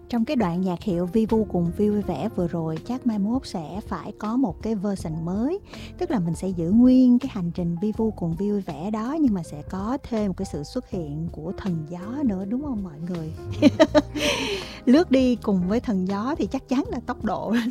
Trong cái đoạn nhạc hiệu Vi Vu cùng Vi Vui Vẻ vừa rồi, chắc mai mốt sẽ phải có một cái version mới. Tức là mình sẽ giữ nguyên cái hành trình Vi Vu cùng Vi Vui Vẻ đó, nhưng mà sẽ có thêm một cái sự xuất hiện của Thần Gió nữa, đúng không mọi người? Lướt đi cùng với Thần Gió thì chắc chắn là tốc độ